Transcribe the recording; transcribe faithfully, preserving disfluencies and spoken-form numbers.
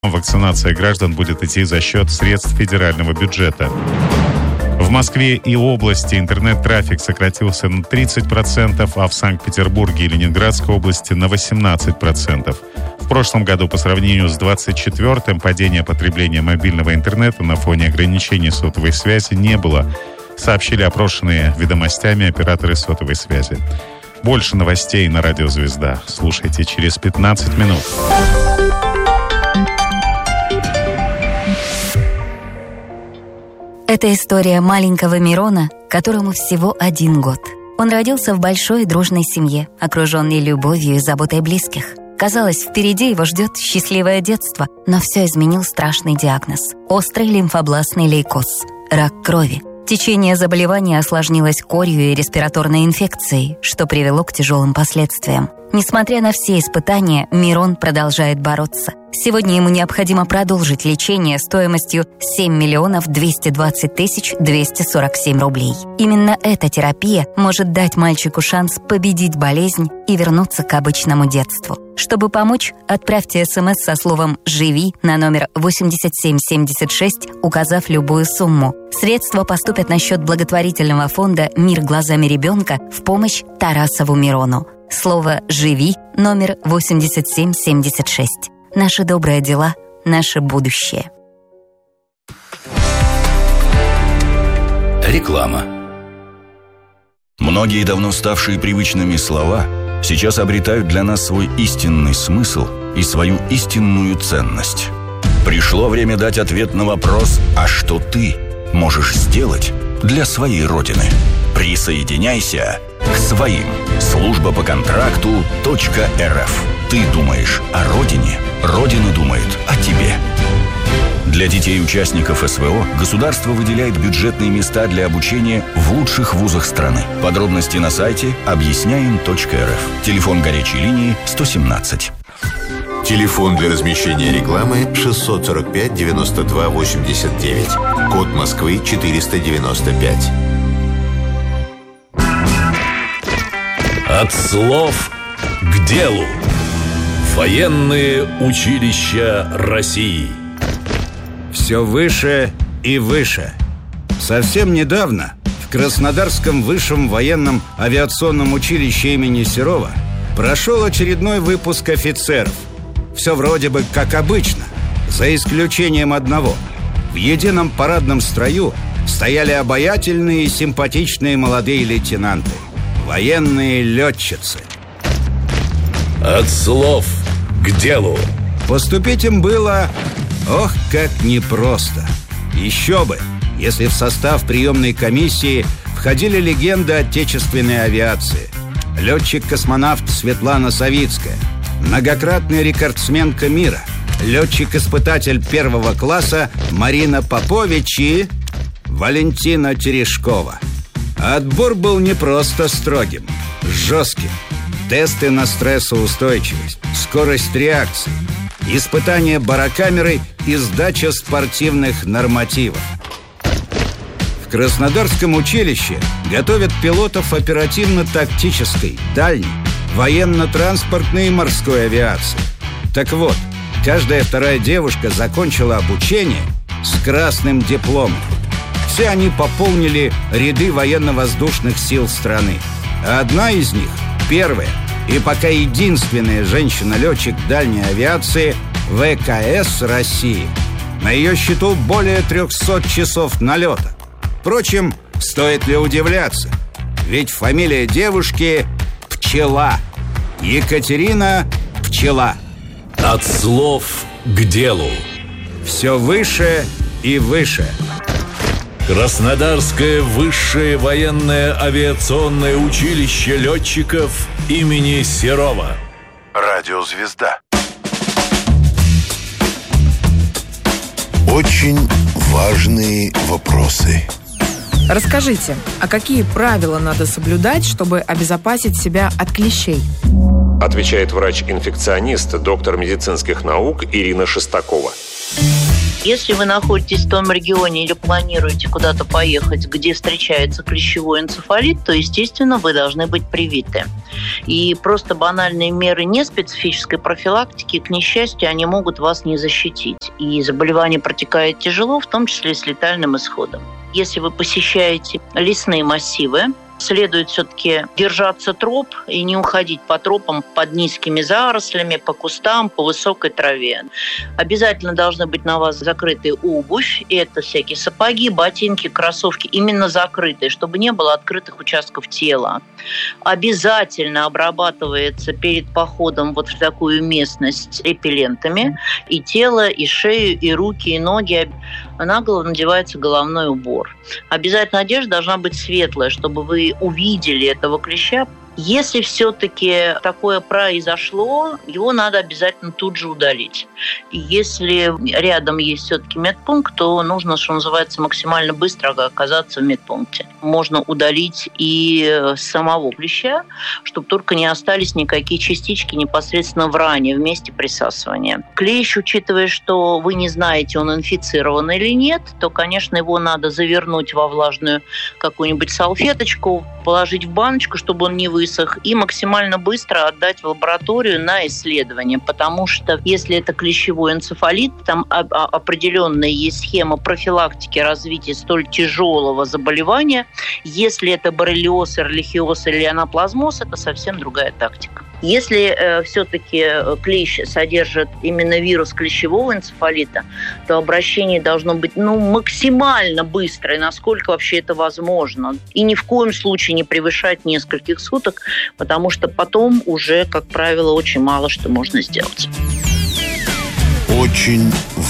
Вакцинация граждан будет идти за счет средств федерального бюджета. В Москве и области интернет-трафик сократился на тридцать процентов, а в Санкт-Петербурге и Ленинградской области на восемнадцать процентов. В прошлом году по сравнению с двадцать четвёртым падения потребления мобильного интернета на фоне ограничений сотовой связи не было, сообщили опрошенные «Ведомостями» операторы сотовой связи. Больше новостей на Радио Звезда. Слушайте через пятнадцать минут. Это история маленького Мирона, которому всего один год. Он родился в большой и дружной семье, окруженный любовью и заботой близких. Казалось, впереди его ждет счастливое детство, но все изменил страшный диагноз – острый лимфобластный лейкоз – рак крови. Течение заболевания осложнилось корью и респираторной инфекцией, что привело к тяжелым последствиям. Несмотря на все испытания, Мирон продолжает бороться. Сегодня ему необходимо продолжить лечение стоимостью семь миллионов двести двадцать тысяч двести сорок семь рублей. Именно эта терапия может дать мальчику шанс победить болезнь и вернуться к обычному детству. Чтобы помочь, отправьте смс со словом «Живи» на номер восемьдесят семь семьдесят шесть, указав любую сумму. Средства поступят на счет благотворительного фонда «Мир глазами ребенка» в помощь Тарасову Мирону. Слово «Живи» номер восемьдесят семь семьдесят шесть. Наши добрые дела, наше будущее. Реклама. Многие давно ставшие привычными слова сейчас обретают для нас свой истинный смысл и свою истинную ценность. Пришло время дать ответ на вопрос: а что ты можешь сделать для своей Родины? Присоединяйся к своим. Служба по контракту .рф. Ты думаешь о Родине, Родина думает о тебе. Для детей-участников СВО государство выделяет бюджетные места для обучения в лучших вузах страны. Подробности на сайте объясняем точка эр эф. Телефон горячей линии сто семнадцать. Телефон для размещения рекламы шестьсот сорок пять девяносто два восемьдесят девять. Код Москвы четыреста девяносто пять. От слов к делу. Военные училища России. Все выше и выше. Совсем недавно в Краснодарском высшем военном авиационном училище имени Серова прошел очередной выпуск офицеров. Все вроде бы как обычно, за исключением одного. В едином парадном строю стояли обаятельные и симпатичные молодые лейтенанты, военные летчицы. От слов к делу. Поступить им было, ох, как непросто. Еще бы, если в состав приемной комиссии входили легенды отечественной авиации. Летчик-космонавт Светлана Савицкая, многократная рекордсменка мира, летчик-испытатель первого класса Марина Попович и Валентина Терешкова. Отбор был не просто строгим, жестким. Тесты на стрессоустойчивость, скорость реакции, испытания барокамерой и сдача спортивных нормативов. В Краснодарском училище готовят пилотов оперативно-тактической, дальней, военно-транспортной и морской авиации. Так вот, каждая вторая девушка закончила обучение с красным дипломом. Все они пополнили ряды военно-воздушных сил страны. А одна из них, первая и пока единственная женщина-летчик дальней авиации вэ ка эс России. На ее счету более трехсот часов налета. Впрочем, стоит ли удивляться? Ведь фамилия девушки Пчела. Екатерина Пчела. От слов к делу. Все выше и выше. Краснодарское высшее военное авиационное училище летчиков имени Серова. Радио Звезда. Очень важные вопросы. Расскажите, а какие правила надо соблюдать, чтобы обезопасить себя от клещей? Отвечает врач-инфекционист, доктор медицинских наук Ирина Шестакова. Если вы находитесь в том регионе или планируете куда-то поехать, где встречается клещевой энцефалит, то, естественно, вы должны быть привиты. И просто банальные меры неспецифической профилактики, к несчастью, они могут вас не защитить. И заболевание протекает тяжело, в том числе с летальным исходом. Если вы посещаете лесные массивы, следует все-таки держаться троп и не уходить по тропам под низкими зарослями, по кустам, по высокой траве. Обязательно должны быть на вас закрытые обувь. Это всякие сапоги, ботинки, кроссовки. Именно закрытые, чтобы не было открытых участков тела. Обязательно обрабатывается перед походом вот в такую местность репеллентами. И тело, и шею, и руки, и ноги. На голову надевается головной убор. Обязательно одежда должна быть светлая, чтобы вы увидели этого клеща. Если все-таки такое произошло, его надо обязательно тут же удалить. И если рядом есть все-таки медпункт, то нужно, что называется, максимально быстро оказаться в медпункте. Можно удалить и самого клеща, чтобы только не остались никакие частички непосредственно в ране, в месте присасывания. Клещ, учитывая, что вы не знаете, он инфицирован или нет, то, конечно, его надо завернуть во влажную какую-нибудь салфеточку, положить в баночку, чтобы он не высох, и максимально быстро отдать в лабораторию на исследование, потому что если это клещевой энцефалит, там определенная есть схема профилактики развития столь тяжелого заболевания. Если это боррелиоз, эрлихиоз или анаплазмоз, это совсем другая тактика. Если э, все-таки клещ содержит именно вирус клещевого энцефалита, то обращение должно быть ну, максимально быстрое, насколько вообще это возможно. И ни в коем случае не превышать нескольких суток, потому что потом уже, как правило, очень мало что можно сделать. Очень